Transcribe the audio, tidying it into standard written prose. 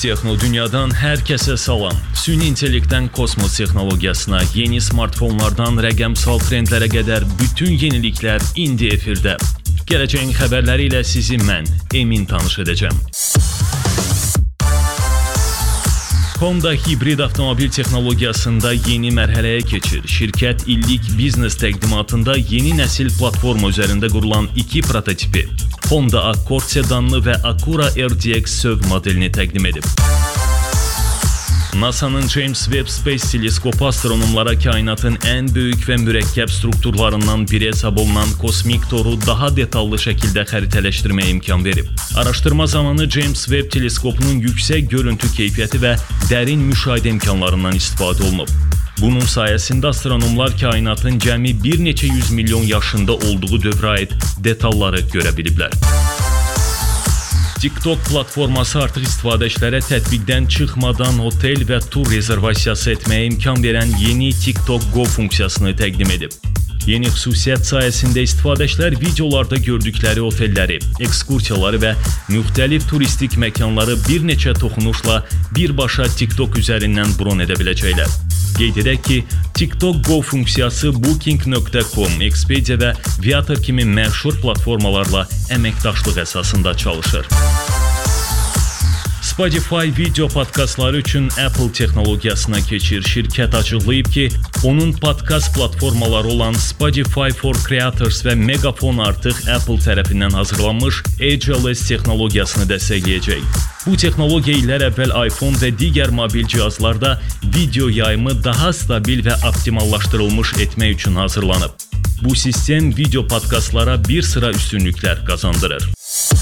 Texno Dünyadan hər kəsə salam. Süni intellektdən kosmos texnologiyasına, yeni smartfonlardan rəqəmsal trendlərə qədər bütün yeniliklər indi efirdə. Gələcəyin xəbərləri ilə sizi mən, Emin tanış edəcəm. Honda hibrid avtomobil texnologiyasında yeni mərhələyə keçir. Şirkət illik biznes təqdimatında yeni nəsil platforma üzərində qurulan iki prototipi, Honda Accord sedanını və Acura RDX SUV modelini təqdim edib. NASA'nın James Webb Space Teleskopu astronomlara kainatın ən böyük və mürəkkəb strukturlarından biri hesab olunan kosmik toru daha detallı şəkildə xəritələşdirməyə imkan verib. Araşdırma zamanı James Webb teleskopunun yüksək görüntü keyfiyyəti və dərin müşahidə imkanlarından istifadə olunub. Bunun sayəsində astronomlar kainatın cəmi bir neçə 100 milyon yaşında olduğu dövrə aid detalları görə biliblər. TikTok platforması artıq istifadəçilərə tətbiqdən çıxmadan otel və tur rezervasiyası etməyə imkan verən yeni TikTok Go funksiyasını təqdim edib. Yeni xüsusiyyət sayəsində istifadəçilər videolarda gördükləri otelləri, ekskursiyaları və müxtəlif turistik məkanları bir neçə toxunuşla birbaşa TikTok üzərindən bron edə biləcəklər. Qeyd edək ki, TikTok Go funksiyası Booking.com, Expedia və Viator kimi məşhur platformalarla əməkdaşlıq əsasında çalışır. Spotify video podkastları üçün Apple texnologiyasına keçir. Şirkət açıqlayıb ki, onun podkast platformaları olan Spotify for Creators və Megaphone artıq Apple tərəfindən hazırlanmış AGLS texnologiyasını dəstəkləyəcək. Bu texnologiya illər əvvəl iPhone və digər mobil cihazlarda video yayımı daha stabil və optimallaşdırılmış etmək üçün hazırlanıb. Bu sistem video podkastlara bir sıra üstünlüklər qazandırır.